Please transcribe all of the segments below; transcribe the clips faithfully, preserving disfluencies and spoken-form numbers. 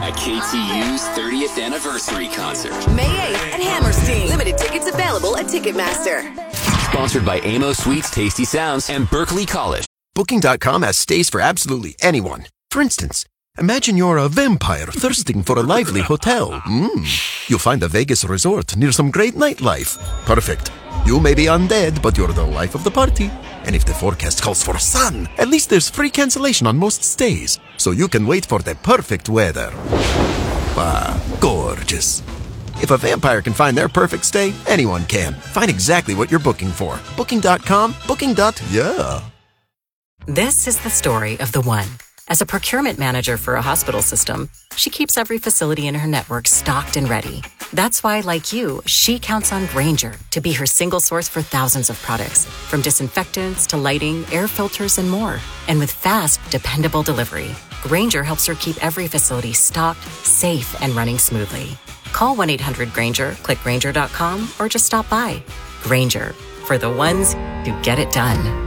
at K T U's thirtieth anniversary concert. May eighth at Hammerstein. Limited tickets available at Ticketmaster. Sponsored by Amo Sweets Tasty Sounds and Berkeley College. Booking dot com has stays for absolutely anyone. For instance, imagine you're a vampire thirsting for a lively hotel. Mm. You'll find a Vegas resort near some great nightlife. Perfect. You may be undead, but you're the life of the party. And if the forecast calls for sun, at least there's free cancellation on most stays, so you can wait for the perfect weather. Ah, gorgeous. If a vampire can find their perfect stay, anyone can. Find exactly what you're booking for. Booking dot com, booking. Yeah. This is the story of the one. As a procurement manager for a hospital system, she keeps every facility in her network stocked and ready. That's why, like you, she counts on Grainger to be her single source for thousands of products, from disinfectants to lighting, air filters, and more. And with fast, dependable delivery, Grainger helps her keep every facility stocked, safe, and running smoothly. Call one eight hundred Grainger, click Grainger dot com, or just stop by. Grainger, for the ones who get it done.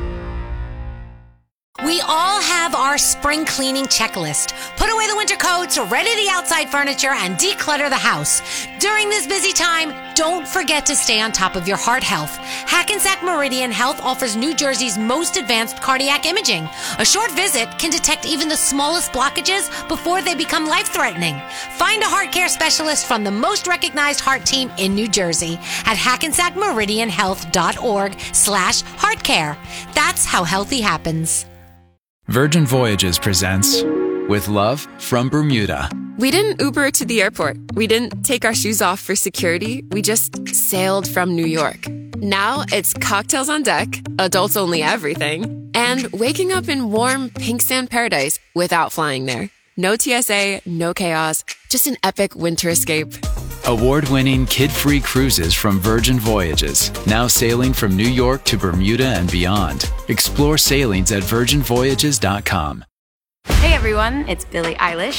We all have our spring cleaning checklist. Put away the winter coats, ready the outside furniture, and declutter the house. During this busy time, don't forget to stay on top of your heart health. Hackensack Meridian Health offers New Jersey's most advanced cardiac imaging. A short visit can detect even the smallest blockages before they become life-threatening. Find a heart care specialist from the most recognized heart team in New Jersey at hackensack meridian health dot org slash heart care. That's how healthy happens. Virgin Voyages presents With Love from Bermuda. We didn't Uber to the airport. We didn't take our shoes off for security. We just sailed from New York. Now it's cocktails on deck, adults only everything, and waking up in warm pink sand paradise without flying there. No T S A, no chaos, just an epic winter escape. Award-winning kid-free cruises from Virgin Voyages, now sailing from New York to Bermuda and beyond. Explore sailings at virgin voyages dot com. Hey everyone, it's Billie Eilish.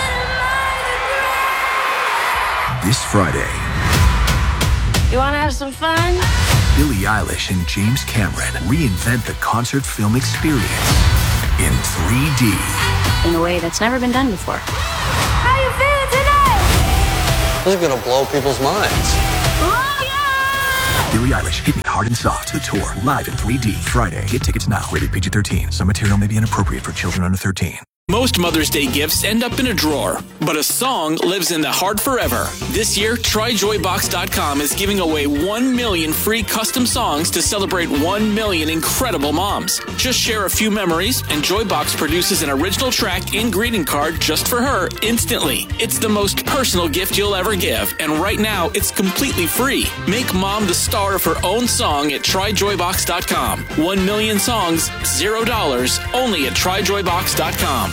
This Friday, You wanna have some fun? Billie Eilish and James Cameron reinvent the concert film experience in three D. In a way that's never been done before. How you feeling today? This is gonna blow people's minds. Oh, yeah! Billie Eilish, Hit Me Hard and Soft, the tour, live in three D, Friday. Get tickets now, rated P G thirteen. Some material may be inappropriate for children under thirteen. Most Mother's Day gifts end up in a drawer, but a song lives in the heart forever. This year, try joy box dot com is giving away one million free custom songs to celebrate one million incredible moms. Just share a few memories, and Joybox produces an original track and greeting card just for her instantly. It's the most personal gift you'll ever give, and right now, it's completely free. Make mom the star of her own song at try joy box dot com. One million songs, zero dollars, only at try joy box dot com.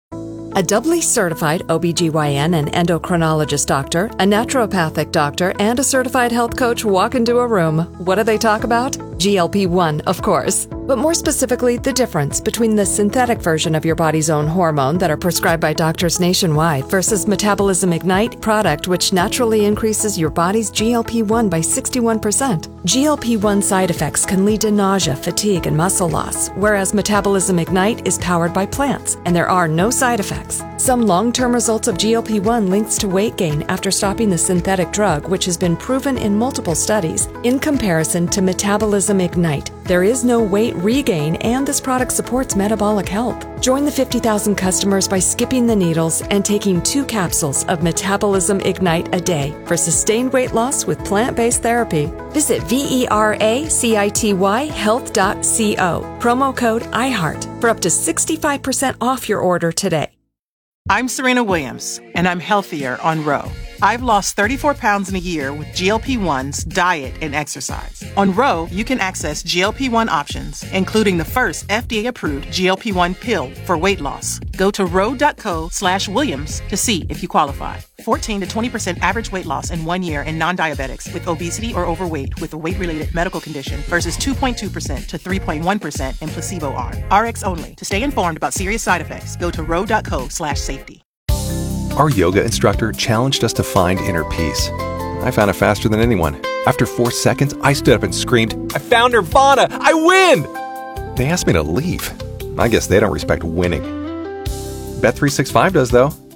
A doubly certified O B G Y N and endocrinologist doctor, a naturopathic doctor, and a certified health coach walk into a room. What do they talk about? G L P one, of course. But more specifically, the difference between the synthetic version of your body's own hormone that are prescribed by doctors nationwide versus Metabolism Ignite product, which naturally increases your body's G L P one by sixty-one percent. G L P one side effects can lead to nausea, fatigue, and muscle loss, whereas Metabolism Ignite is powered by plants, and there are no side effects. Some long-term results of G L P one links to weight gain after stopping the synthetic drug, which has been proven in multiple studies. In comparison to Metabolism Ignite, there is no weight regain, and this product supports metabolic health. Join the fifty thousand customers by skipping the needles and taking two capsules of Metabolism Ignite a day for sustained weight loss with plant-based therapy. Visit V E R A C I T Y health dot co. Promo code iHeart for up to sixty-five percent off your order today. I'm Serena Williams, and I'm healthier on Row. I've lost thirty-four pounds in a year with G L P ones, diet, and exercise. On Row, you can access G L P one options, including the first F D A-approved G L P one pill for weight loss. Go to row.co slash Williams to see if you qualify. fourteen to twenty percent average weight loss in one year in non-diabetics with obesity or overweight with a weight-related medical condition versus two point two percent to three point one percent in placebo arm. R X only. To stay informed about serious side effects, go to row.co slash safety. Our yoga instructor challenged us to find inner peace. I found it faster than anyone. After four seconds, I stood up and screamed, "I found Nirvana! I win!" They asked me to leave. I guess they don't respect winning. Bet three sixty-five does, though.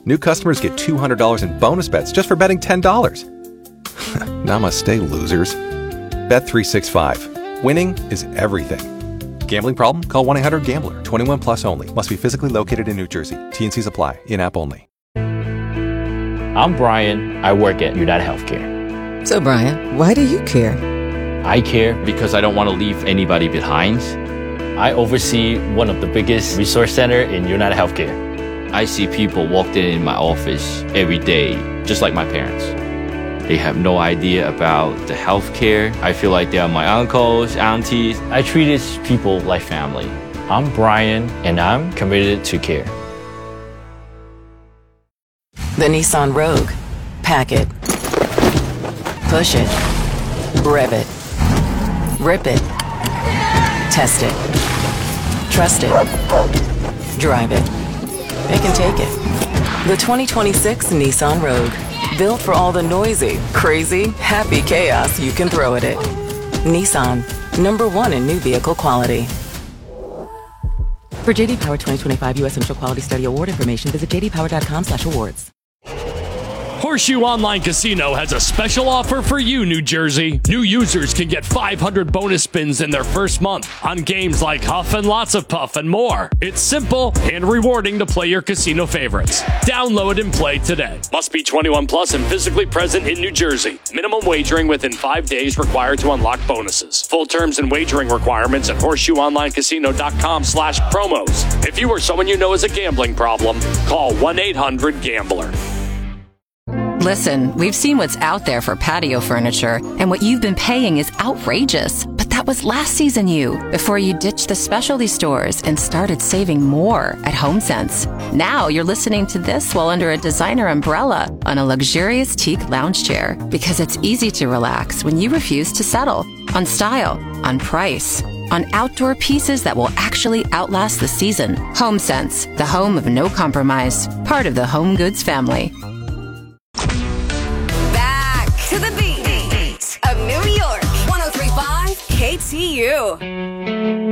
New customers get two hundred dollars in bonus bets just for betting ten dollars. Namaste, losers. Bet three sixty-five. Winning is everything. Gambling problem? Call one eight hundred gambler. twenty-one plus only. Must be physically located in New Jersey. T and Cs apply. In-app only. I'm Brian. I work at United Healthcare. So, Brian, why do you care? I care because I don't want to leave anybody behind. I oversee one of the biggest resource centers in United Healthcare. I see people walk in my office every day, just like my parents. They have no idea about the healthcare. I feel like they are my uncles, aunties. I treat these people like family. I'm Brian, and I'm committed to care. The Nissan Rogue. Pack it. Push it. Rev it. Rip it. Test it. Trust it. Drive it. It can take it. The twenty twenty-six Nissan Rogue. Built for all the noisy, crazy, happy chaos you can throw at it. Nissan. Number one in new vehicle quality. For J D Power twenty twenty-five U S Central Quality Study Award information, visit j d power dot com slash awards. Horseshoe Online Casino has a special offer for you, New Jersey. New users can get five hundred bonus spins in their first month on games like Huff and Lots of Puff and more. It's simple and rewarding to play your casino favorites. Download and play today. Must be twenty-one plus and physically present in New Jersey. Minimum wagering within five days required to unlock bonuses. Full terms and wagering requirements at horseshoe online casino dot com slash promos. If you or someone you know has a gambling problem, call one eight hundred gambler. Listen, we've seen what's out there for patio furniture, and what you've been paying is outrageous. But that was last season you, before you ditched the specialty stores and started saving more at HomeSense. Now you're listening to this while under a designer umbrella on a luxurious teak lounge chair, because it's easy to relax when you refuse to settle on style, on price, on outdoor pieces that will actually outlast the season. HomeSense, the home of no compromise, part of the Home Goods family. To the beat of New York, one oh three point five K T U.